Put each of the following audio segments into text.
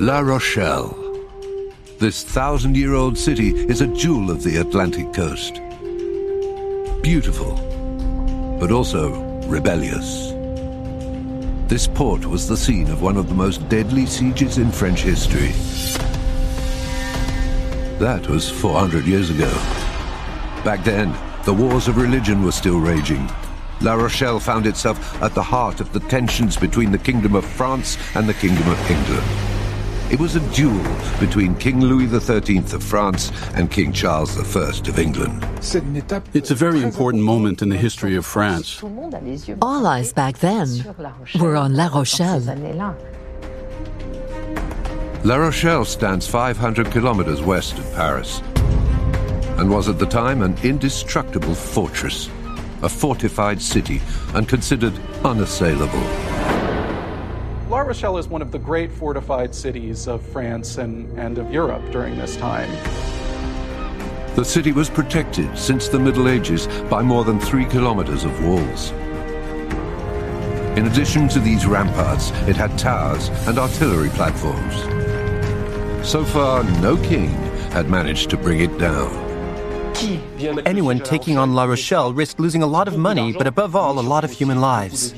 La Rochelle. This 1,000-year-old city is a jewel of the Atlantic coast. Beautiful, but also rebellious. This port was the scene of one of the most deadly sieges in French history. That was 400 years ago. Back then, the wars of religion were still raging. La Rochelle found itself at the heart of the tensions between the Kingdom of France and the Kingdom of England. It was a duel between King Louis XIII of France and King Charles I of England. It's a very important moment in the history of France. All eyes back then were on La Rochelle. La Rochelle stands 500 kilometers west of Paris and was at the time an indestructible fortress, a fortified city and considered unassailable. La Rochelle is one of the great fortified cities of France and of Europe during this time. The city was protected since the Middle Ages by more than 3 kilometers of walls. In addition to these ramparts, it had towers and artillery platforms. So far, no king had managed to bring it down. Anyone taking on La Rochelle risked losing a lot of money, but above all, a lot of human lives.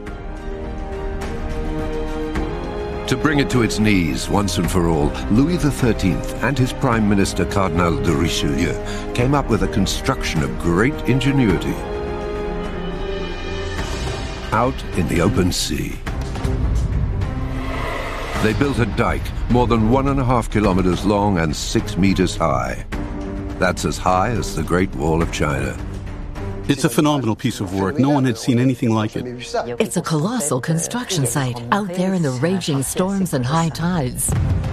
To bring it to its knees once and for all, Louis XIII and his Prime Minister Cardinal de Richelieu came up with a construction of great ingenuity. Out in the open sea, they built a dike more than 1.5 kilometers long and 6 meters high. That's as high as the Great Wall of China. It's a phenomenal piece of work. No one had seen anything like it. It's a colossal construction site out there in the raging storms and high tides.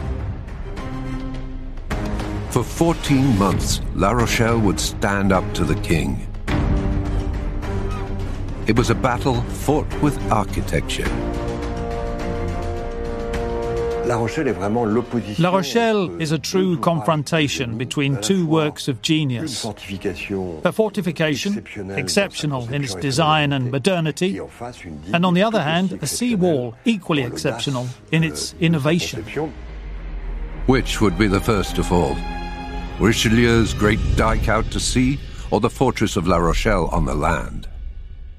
For 14 months, La Rochelle would stand up to the king. It was a battle fought with architecture. La Rochelle is a true confrontation between two works of genius. A fortification, exceptional in its design and modernity, and on the other hand, a seawall equally exceptional in its innovation. Which would be the first to fall? Richelieu's great dike out to sea, or the fortress of La Rochelle on the land?